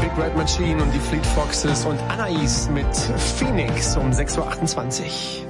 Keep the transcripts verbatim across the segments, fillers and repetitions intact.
Big Red Machine und die Fleet Foxes und Anais mit Phoenix um sechs Uhr achtundzwanzig.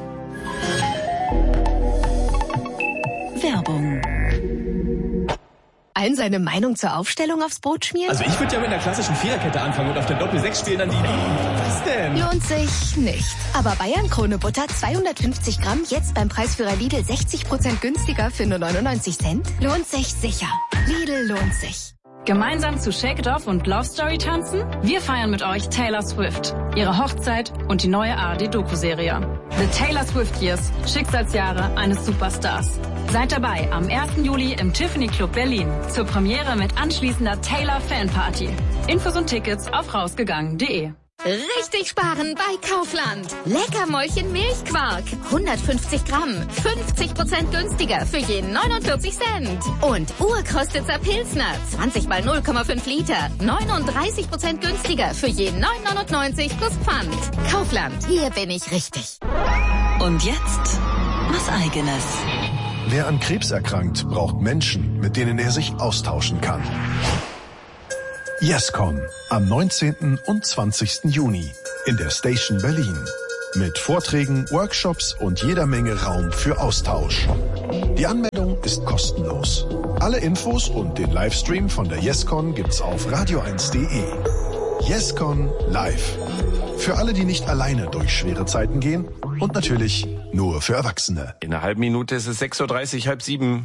Werbung. Allen seine Meinung zur Aufstellung aufs Brot schmieren? Also ich würde ja mit einer klassischen Viererkette anfangen und auf der Doppel sechs spielen dann die... Was denn? Lohnt sich nicht. Aber Bayern Krone Butter zweihundertfünfzig Gramm jetzt beim Preisführer Lidl sechzig Prozent günstiger für nur neunundneunzig Cent? Lohnt sich sicher. Lidl lohnt sich. Gemeinsam zu Shake It Off und Love Story tanzen? Wir feiern mit euch Taylor Swift, ihre Hochzeit und die neue A R D-Doku-Serie. The Taylor Swift Years, Schicksalsjahre eines Superstars. Seid dabei am ersten Juli im Tiffany Club Berlin zur Premiere mit anschließender Taylor Fanparty. Infos und Tickets auf rausgegangen punkt de. Richtig sparen bei Kaufland. Leckermäulchen Milchquark. hundertfünfzig Gramm. fünfzig Prozent günstiger für jeden neunundvierzig Cent. Und Urkrostitzer Pilsner. zwanzig mal null Komma fünf Liter. neununddreißig Prozent günstiger für jeden neun neunundneunzig plus Pfand. Kaufland. Hier bin ich richtig. Und jetzt was Eigenes. Wer an Krebs erkrankt, braucht Menschen, mit denen er sich austauschen kann. YesCon am neunzehnten und zwanzigsten Juni in der Station Berlin. Mit Vorträgen, Workshops und jeder Menge Raum für Austausch. Die Anmeldung ist kostenlos. Alle Infos und den Livestream von der YesCon gibt's auf radio eins punkt de. YesCon live. Für alle, die nicht alleine durch schwere Zeiten gehen und natürlich nur für Erwachsene. In einer halben Minute ist es sechs Uhr dreißig, halb sieben.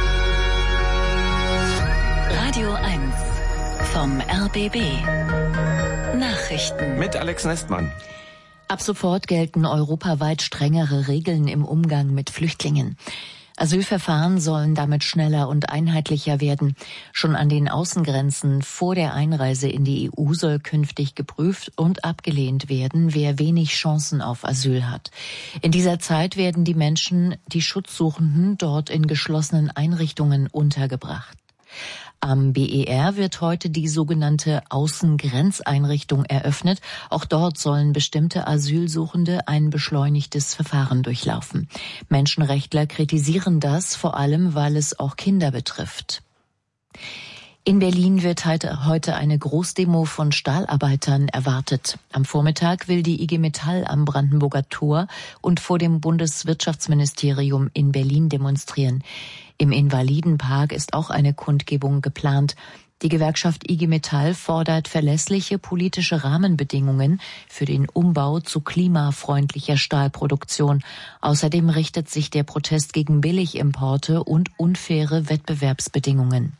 Radio eins vom R B B. Nachrichten Mit Alex Nestmann. Ab sofort gelten europaweit strengere Regeln im Umgang mit Flüchtlingen. Asylverfahren sollen damit schneller und einheitlicher werden. Schon an den Außengrenzen vor der Einreise in die E U soll künftig geprüft und abgelehnt werden, wer wenig Chancen auf Asyl hat. In dieser Zeit werden die Menschen, die Schutzsuchenden, dort in geschlossenen Einrichtungen untergebracht. Am B E R wird heute die sogenannte Außengrenzeinrichtung eröffnet. Auch dort sollen bestimmte Asylsuchende ein beschleunigtes Verfahren durchlaufen. Menschenrechtler kritisieren das, vor allem weil es auch Kinder betrifft. In Berlin wird heute eine Großdemo von Stahlarbeitern erwartet. Am Vormittag will die I G Metall am Brandenburger Tor und vor dem Bundeswirtschaftsministerium in Berlin demonstrieren. Im Invalidenpark ist auch eine Kundgebung geplant. Die Gewerkschaft I G Metall fordert verlässliche politische Rahmenbedingungen für den Umbau zu klimafreundlicher Stahlproduktion. Außerdem richtet sich der Protest gegen Billigimporte und unfaire Wettbewerbsbedingungen.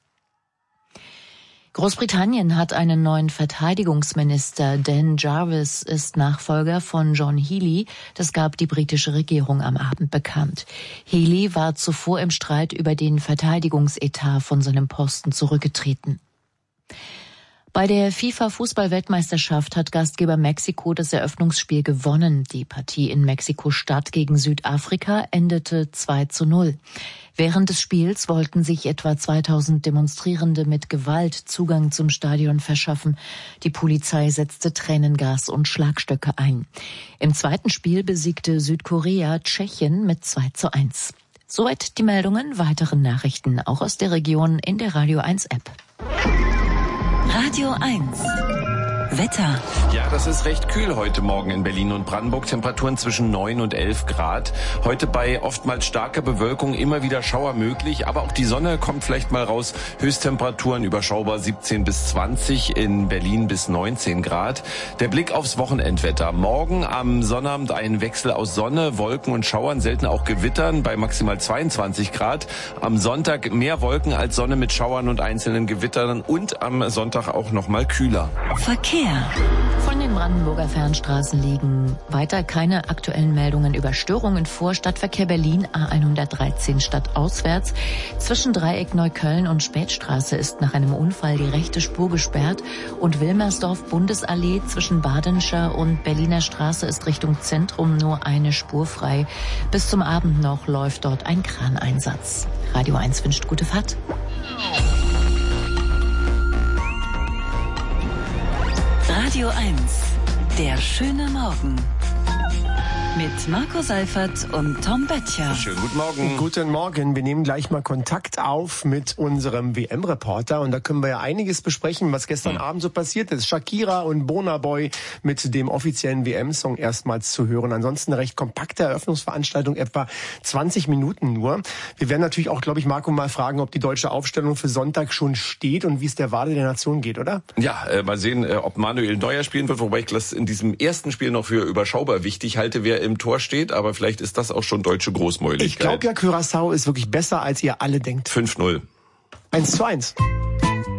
Großbritannien hat einen neuen Verteidigungsminister. Dan Jarvis ist Nachfolger von John Healey. Das gab die britische Regierung am Abend bekannt. Healey war zuvor im Streit über den Verteidigungsetat von seinem Posten zurückgetreten. Bei der FIFA-Fußball-Weltmeisterschaft hat Gastgeber Mexiko das Eröffnungsspiel gewonnen. Die Partie in Mexiko-Stadt gegen Südafrika endete zwei zu null. Während des Spiels wollten sich etwa zweitausend Demonstrierende mit Gewalt Zugang zum Stadion verschaffen. Die Polizei setzte Tränengas und Schlagstöcke ein. Im zweiten Spiel besiegte Südkorea Tschechien mit zwei zu eins. Soweit die Meldungen. Weitere Nachrichten auch aus der Region in der Radio eins App. Radio eins. Wetter. Ja, das ist recht kühl heute Morgen in Berlin und Brandenburg. Temperaturen zwischen neun und elf Grad. Heute bei oftmals starker Bewölkung immer wieder Schauer möglich. Aber auch die Sonne kommt vielleicht mal raus. Höchsttemperaturen überschaubar siebzehn bis zwanzig, in Berlin bis neunzehn Grad. Der Blick aufs Wochenendwetter. Morgen am Sonnabend ein Wechsel aus Sonne, Wolken und Schauern, selten auch Gewittern bei maximal zweiundzwanzig Grad. Am Sonntag mehr Wolken als Sonne mit Schauern und einzelnen Gewittern und am Sonntag auch noch mal kühler. Verkehr. Von den Brandenburger Fernstraßen liegen weiter keine aktuellen Meldungen über Störungen vor. Stadtverkehr Berlin A hundertdreizehn stadtauswärts. Zwischen Dreieck Neukölln und Spätstraße ist nach einem Unfall die rechte Spur gesperrt. Und Wilmersdorf Bundesallee zwischen Badenscher und Berliner Straße ist Richtung Zentrum nur eine Spur frei. Bis zum Abend noch läuft dort ein Kraneinsatz. Radio eins wünscht gute Fahrt. Radio eins, der schöne Morgen. mit Marco Seifert und Tom Böttcher. Schönen guten Morgen. Guten Morgen. Wir nehmen gleich mal Kontakt auf mit unserem W M-Reporter. Und da können wir ja einiges besprechen, was gestern hm. Abend so passiert ist. Shakira und Burna Boy mit dem offiziellen W M-Song erstmals zu hören. Ansonsten eine recht kompakte Eröffnungsveranstaltung, etwa zwanzig Minuten nur. Wir werden natürlich auch, glaube ich, Marco mal fragen, ob die deutsche Aufstellung für Sonntag schon steht und wie es der Wade der Nation geht, oder? Ja, äh, mal sehen, äh, ob Manuel Neuer spielen wird, wobei ich das in diesem ersten Spiel noch für überschaubar wichtig halte, wer im Tor steht, aber vielleicht ist das auch schon deutsche Großmäuligkeit. Ich glaube ja, Curaçao ist wirklich besser, als ihr alle denkt. fünf null. eins zu eins.